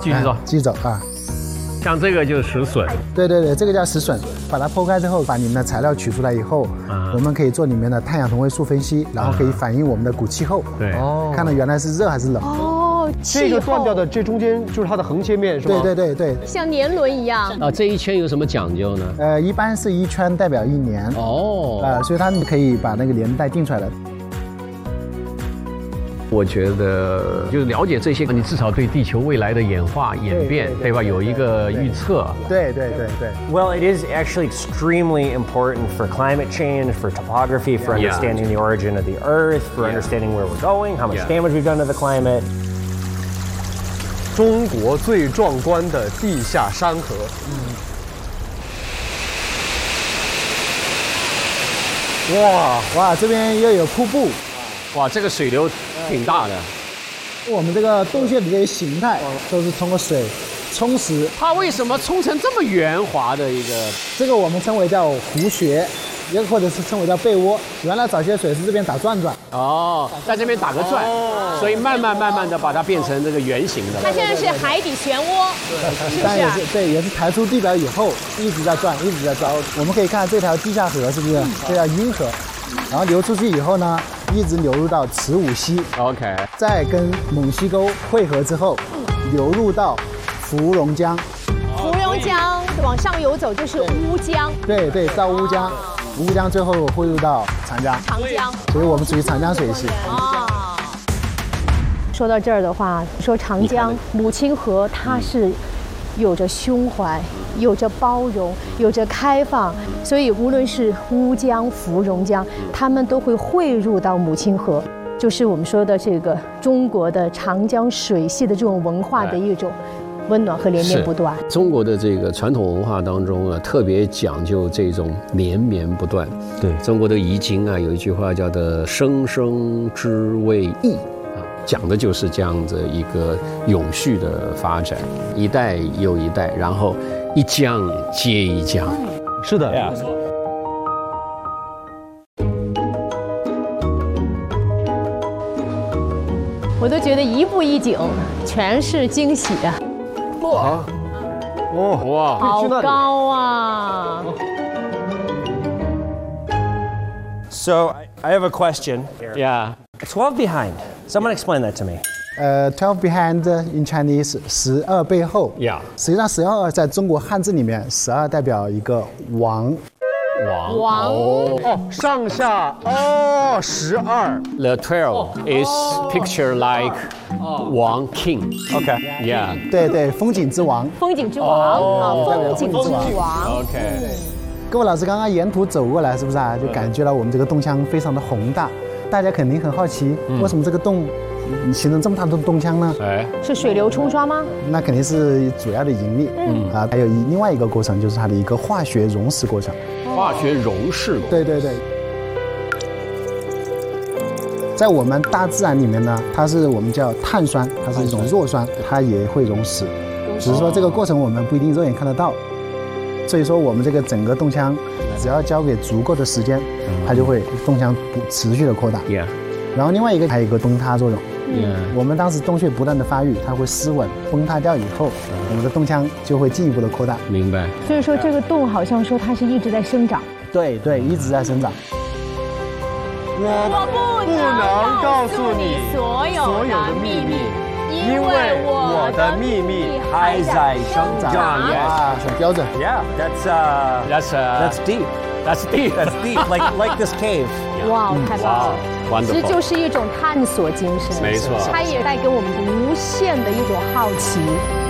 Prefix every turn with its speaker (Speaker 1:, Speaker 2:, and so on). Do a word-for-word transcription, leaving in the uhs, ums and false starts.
Speaker 1: 继续走，
Speaker 2: 继续走啊。
Speaker 1: 像这个就是石笋，
Speaker 2: 对对对，这个叫石笋。把它剖开之后，把里面的材料取出来以后，
Speaker 1: 啊、
Speaker 2: 我们可以做里面的碳氧同位素分析，然后可以反映我们的骨气候。
Speaker 1: 对，
Speaker 2: 哦，看到原来是热还是冷。
Speaker 3: 哦，
Speaker 4: 这个断掉的这中间就是它的横切面，是吗？
Speaker 2: 对对对对。
Speaker 3: 像年轮一样。
Speaker 5: 啊，这一圈有什么讲究呢？
Speaker 2: 呃，一般是一圈代表一年。
Speaker 5: 哦。
Speaker 2: 呃，所以它可以把那个年代定出来了。
Speaker 1: 我觉得就是了解这些，你至少对地球未来的演化演变，对吧？有一个预测。
Speaker 2: 对对对对。
Speaker 6: Well, it is actually extremely important for climate change, for topography, for understanding the origin of the Earth, for understanding where we're going, how much damage we've done to the climate.
Speaker 4: 中国最壮观的地下山河。
Speaker 2: 嗯。哇哇，这边又有瀑布。
Speaker 5: 哇，这个水流挺大的。
Speaker 2: 我们这个洞穴的这些形态都是通过水充实。
Speaker 5: 它为什么冲成这么圆滑的一个？
Speaker 2: 这个我们称为叫湖穴，也或者是称为叫被窝。原来早些水是这边打转转。
Speaker 5: 哦，在这边打个转，哦、所以慢慢慢慢的把它变成这个圆形的。
Speaker 3: 它现在是海底漩涡，是不
Speaker 2: 但也
Speaker 3: 是？
Speaker 2: 是对，也是抬出地表以后一直在转，一直在转。我们可以看这条地下河是不是？这叫阴河。然后流出去以后呢，一直流入到慈武溪
Speaker 5: ，OK，
Speaker 2: 再跟猛溪沟汇合之后，流入到芙蓉江。
Speaker 3: 芙蓉江往上游走就是乌江。
Speaker 2: 对对，到乌江，乌江最后汇入到长江。
Speaker 3: 长江，
Speaker 2: 所以我们属于长江水系。
Speaker 3: 啊。说到这儿的话，说长江母亲河，它是有着胸怀，有着包容，有着开放，所以无论是乌江、芙蓉江，它们都会汇入到母亲河，就是我们说的这个中国的长江水系的这种文化的一种温暖和连绵不断。
Speaker 5: 中国的这个传统文化当中啊，特别讲究这种连绵不断。
Speaker 4: 对，
Speaker 5: 中国的易经啊，有一句话叫做“生生之谓易”。讲的就是这样子一个永续的发展，一代又一代，然后一江接一江。
Speaker 4: 是的。
Speaker 5: Yeah.
Speaker 3: 我都觉得一步一景，全是惊喜啊！
Speaker 4: 哇，哦哇，
Speaker 3: 好高啊
Speaker 6: So I have a question.
Speaker 5: Yeah.
Speaker 6: twelve behind. Someone explain that to me.
Speaker 2: 呃 ，twelve behind in Chinese， 十二背后。
Speaker 5: Yeah.
Speaker 2: 实际上十二在中国汉字里面，十二代表一个王。
Speaker 5: 王
Speaker 3: 王
Speaker 4: 哦，上下哦，十二。
Speaker 5: The twelve is picture like 王 king.
Speaker 6: Okay.
Speaker 5: Yeah.
Speaker 2: 对对，风景之王。
Speaker 3: 风景之王啊，风景之王。
Speaker 5: OK.
Speaker 2: 各位老师刚刚沿途走过来，是不是啊？就感觉到我们这个洞腔非常的宏大，大家肯定很好奇，为什么这个洞形成这么大的洞腔呢？
Speaker 5: 哎，
Speaker 3: 是水流冲刷吗？
Speaker 2: 那肯定是主要的引力。嗯啊，还有一另外一个过程就是它的一个化学溶蚀过程。
Speaker 5: 化学溶蚀过。
Speaker 2: 对对对。在我们大自然里面呢，它是我们叫碳酸，它是一种弱酸，它也会溶蚀，只是说这个过程我们不一定肉眼看得到。所以说，我们这个整个洞腔，只要交给足够的时间，它就会洞腔持续的扩大。
Speaker 5: Yeah.
Speaker 2: 然后另外一个还有一个崩塌作用。
Speaker 5: 嗯，
Speaker 2: 我们当时洞穴不断的发育，它会失稳崩塌掉以后，我们的洞腔就会进一步的扩大。
Speaker 5: 明白。
Speaker 3: 所以说这个洞好像说它是一直在生长。
Speaker 2: 对对，一直在生长。
Speaker 3: 我不能告诉你所有的秘密。 因为我的秘密还在生长。
Speaker 2: 啊，很标准。
Speaker 6: Yeah, that's uh,
Speaker 5: That's uh,
Speaker 6: that's deep.
Speaker 5: That's deep.
Speaker 6: That's deep. Like like this cave.
Speaker 3: 哇，太棒了！其实
Speaker 5: Wonderful.
Speaker 3: 就是一种探索精神，
Speaker 5: 没错，
Speaker 3: 它也带给我们无限的一种好奇。